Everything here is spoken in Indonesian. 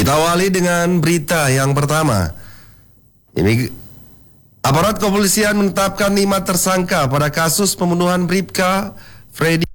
Kita awali dengan berita yang pertama. Aparat kepolisian menetapkan 5 tersangka pada kasus pembunuhan Bribka Freddy